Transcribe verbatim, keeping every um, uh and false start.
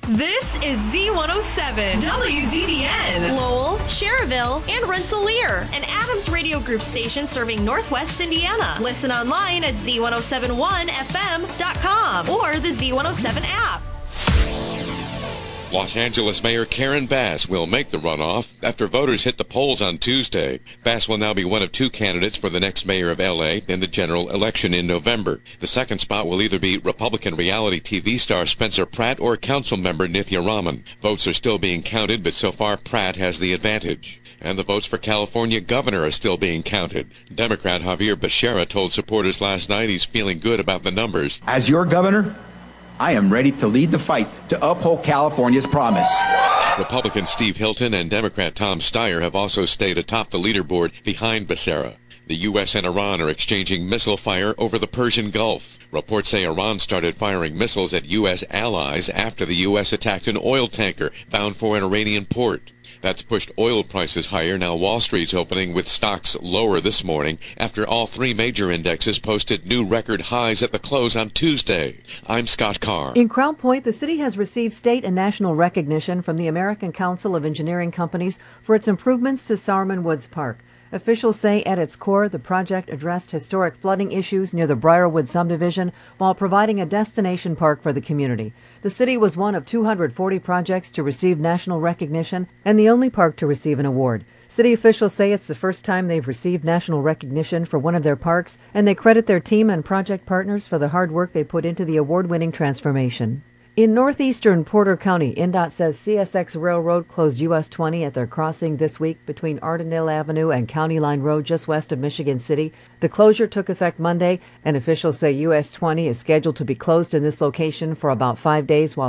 This is Z one oh seven, W Z B N. Lowell, Cherville, and Rensselaer, an Adams Radio Group station serving Northwest Indiana. Listen online at Z one oh seven one F M dot com or the Z one oh seven app. Los Angeles Mayor Karen Bass will make the runoff after voters hit the polls on Tuesday. Bass will now be one of two candidates for the next mayor of L A in the general election in November. The second spot will either be Republican reality T V star Spencer Pratt or council member Nithya Raman. Votes are still being counted, but so far Pratt has the advantage. And the votes for California governor are still being counted. Democrat Javier Becerra told supporters last night he's feeling good about the numbers. As your governor, I am ready to lead the fight to uphold California's promise. Republican Steve Hilton and Democrat Tom Steyer have also stayed atop the leaderboard behind Becerra. The U S and Iran are exchanging missile fire over the Persian Gulf. Reports say Iran started firing missiles at U S allies after the U S attacked an oil tanker bound for an Iranian port. That's pushed oil prices higher. Now Wall Street's opening with stocks lower this morning after all three major indexes posted new record highs at the close on Tuesday. I'm Scott Carr. In Crown Point, the city has received state and national recognition from the American Council of Engineering Companies for its improvements to Sowerman Woods Park. Officials say at its core, the project addressed historic flooding issues near the Briarwood subdivision while providing a destination park for the community. The city was one of two hundred forty projects to receive national recognition and the only park to receive an award. City officials say it's the first time they've received national recognition for one of their parks, and they credit their team and project partners for the hard work they put into the award-winning transformation. In northeastern Porter County, N D O T says C S X Railroad closed U S twenty at their crossing this week between Ardenil Avenue and County Line Road just west of Michigan City. The closure took effect Monday, and officials say U S twenty is scheduled to be closed in this location for about five days while